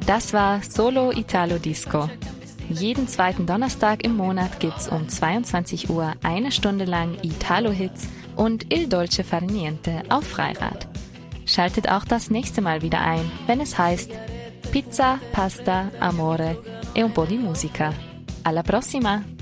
Das war Solo Italo Disco. Jeden zweiten Donnerstag im Monat gibt's um 22 Uhr eine Stunde lang Italo-Hits und Il Dolce Far Niente auf Freirad. Schaltet auch das nächste Mal wieder ein, wenn es heißt Pizza, Pasta, Amore e un po' di musica. Alla prossima!